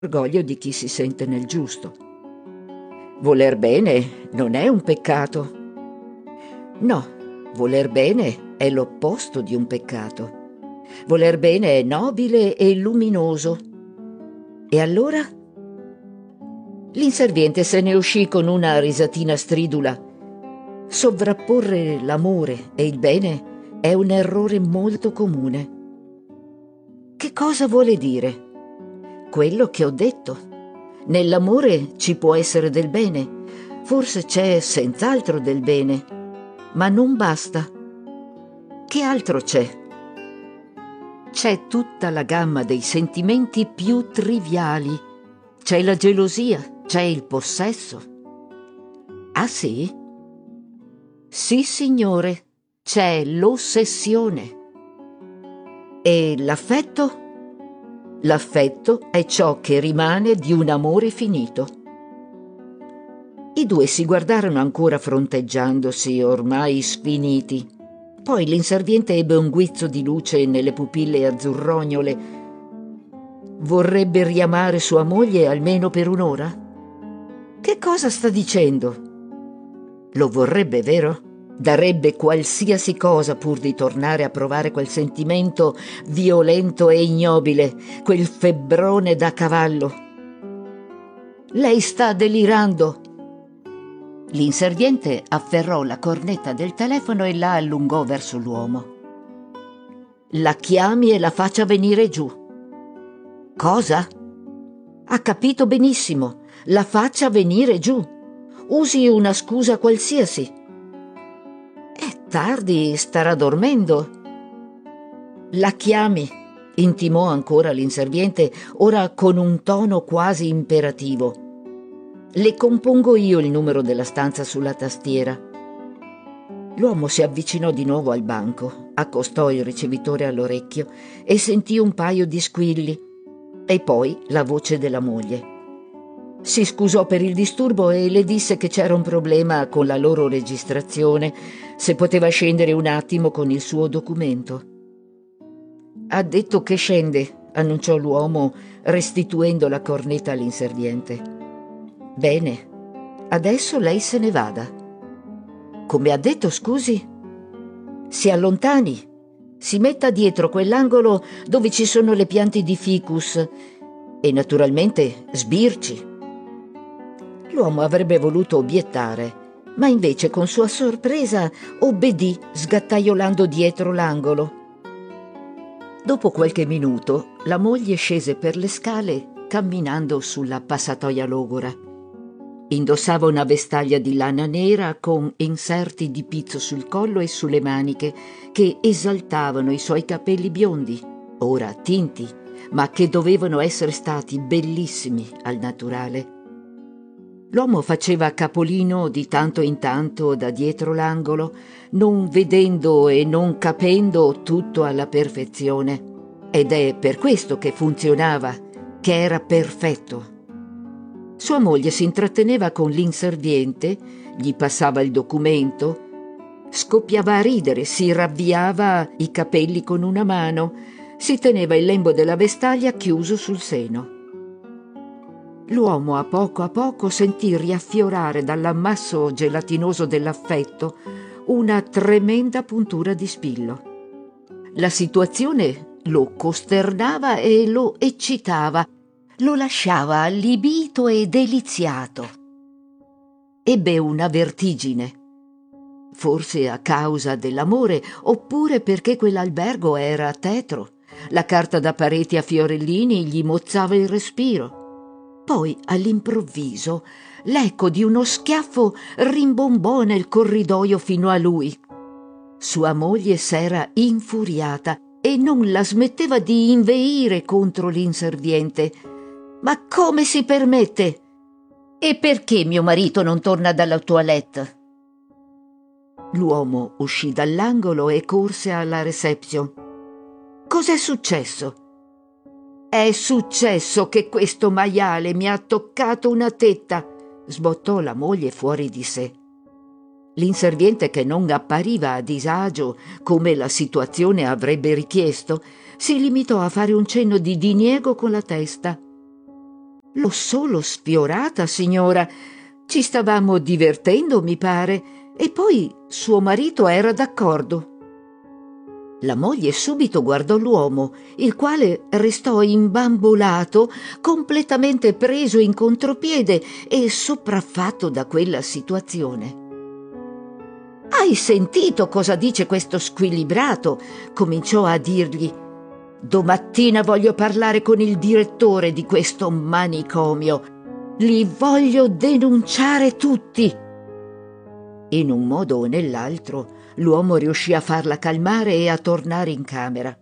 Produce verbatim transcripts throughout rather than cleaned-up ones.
Orgoglio di chi si sente nel giusto. Voler bene non è un peccato. No, voler bene è l'opposto di un peccato. Voler bene è nobile e luminoso. E allora? L'inserviente se ne uscì con una risatina stridula. Sovrapporre l'amore e il bene è un errore molto comune. Che cosa vuole dire? Quello che ho detto. Nell'amore ci può essere del bene, forse c'è senz'altro del bene, ma non basta. Che altro c'è? C'è tutta la gamma dei sentimenti più triviali. C'è la gelosia, c'è il possesso. Ah sì? Sì, signore, c'è l'ossessione. E l'affetto? L'affetto è ciò che rimane di un amore finito. I due si guardarono ancora fronteggiandosi, ormai sfiniti. Poi l'inserviente ebbe un guizzo di luce nelle pupille azzurrognole. Vorrebbe riamare sua moglie almeno per un'ora? Che cosa sta dicendo? Lo vorrebbe, vero? Darebbe qualsiasi cosa pur di tornare a provare quel sentimento violento e ignobile, quel febbrone da cavallo. Lei sta delirando. L'inserviente afferrò la cornetta del telefono e la allungò verso l'uomo. La chiami e la faccia venire giù. Cosa? Ha capito benissimo. La faccia venire giù. Usi una scusa qualsiasi. È tardi, starà dormendo. La chiami, intimò ancora l'inserviente, ora con un tono quasi imperativo. Le compongo io il numero della stanza sulla tastiera. L'uomo si avvicinò di nuovo al banco, accostò il ricevitore all'orecchio e sentì un paio di squilli e poi la voce della moglie. Si scusò per il disturbo e le disse che c'era un problema con la loro registrazione, se poteva scendere un attimo con il suo documento. Ha detto che scende, annunciò l'uomo, restituendo la cornetta all'inserviente. Bene, adesso lei se ne vada. Come ha detto, scusi? Si allontani, si metta dietro quell'angolo dove ci sono le piante di ficus e naturalmente sbirci. L'uomo avrebbe voluto obiettare, ma invece con sua sorpresa obbedì, sgattaiolando dietro l'angolo. Dopo qualche minuto la moglie scese per le scale camminando sulla passatoia logora. Indossava una vestaglia di lana nera con inserti di pizzo sul collo e sulle maniche che esaltavano i suoi capelli biondi, ora tinti, ma che dovevano essere stati bellissimi al naturale. L'uomo faceva capolino di tanto in tanto da dietro l'angolo, non vedendo e non capendo tutto alla perfezione. Ed è per questo che funzionava, che era perfetto. Sua moglie si intratteneva con l'inserviente, gli passava il documento, scoppiava a ridere, si ravviava i capelli con una mano, si teneva il lembo della vestaglia chiuso sul seno. L'uomo a poco a poco sentì riaffiorare dall'ammasso gelatinoso dell'affetto una tremenda puntura di spillo. La situazione lo costernava e lo eccitava, lo lasciava allibito e deliziato. Ebbe una vertigine, forse a causa dell'amore oppure perché quell'albergo era tetro. La carta da pareti a fiorellini gli mozzava il respiro. Poi, all'improvviso, l'eco di uno schiaffo rimbombò nel corridoio fino a lui. Sua moglie s'era infuriata e non la smetteva di inveire contro l'inserviente. «Ma come si permette? E perché mio marito non torna dalla toilette?» L'uomo uscì dall'angolo e corse alla reception. «Cos'è successo?» «È successo che questo maiale mi ha toccato una tetta», sbottò la moglie fuori di sé. L'inserviente, che non appariva a disagio come la situazione avrebbe richiesto, si limitò a fare un cenno di diniego con la testa. L'ho solo sfiorata, signora. Ci stavamo divertendo, mi pare, e poi suo marito era d'accordo. La moglie subito guardò l'uomo, il quale restò imbambolato, completamente preso in contropiede e sopraffatto da quella situazione. «Hai sentito cosa dice questo squilibrato?» cominciò a dirgli. «Domattina voglio parlare con il direttore di questo manicomio. Li voglio denunciare tutti!» In un modo o nell'altro l'uomo riuscì a farla calmare e a tornare in camera.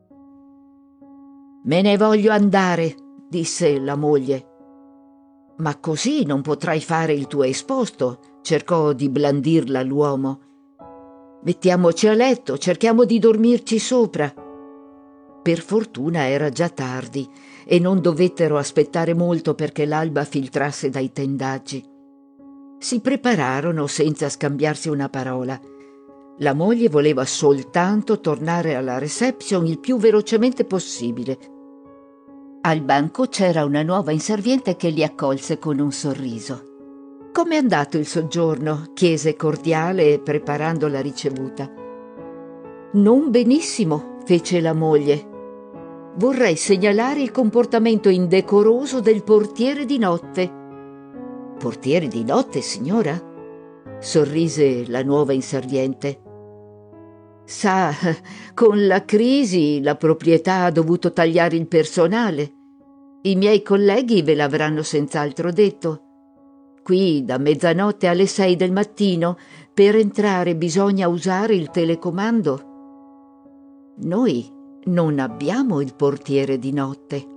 «Me ne voglio andare», disse la moglie. «Ma così non potrai fare il tuo esposto», cercò di blandirla l'uomo. «Mettiamoci a letto, cerchiamo di dormirci sopra». Per fortuna era già tardi e non dovettero aspettare molto perché l'alba filtrasse dai tendaggi. Si prepararono senza scambiarsi una parola. La moglie voleva soltanto tornare alla reception il più velocemente possibile. Al banco c'era una nuova inserviente che li accolse con un sorriso. «Com'è andato il soggiorno?» chiese cordiale, preparando la ricevuta. «Non benissimo», fece la moglie. «Vorrei segnalare il comportamento indecoroso del portiere di notte». «Portiere di notte, signora?» sorrise la nuova inserviente. «Sa, con la crisi la proprietà ha dovuto tagliare il personale. I miei colleghi ve l'avranno senz'altro detto. Qui da mezzanotte alle sei del mattino per entrare bisogna usare il telecomando. Noi non abbiamo il portiere di notte».